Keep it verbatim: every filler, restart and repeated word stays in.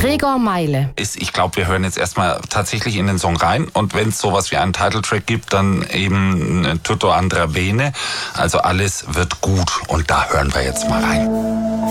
Gregor Meile. Ich glaube, wir hören jetzt erstmal tatsächlich in den Song rein und wenn es sowas wie einen Titeltrack gibt, dann eben Tutto andrà bene, also alles wird gut und da hören wir jetzt mal rein.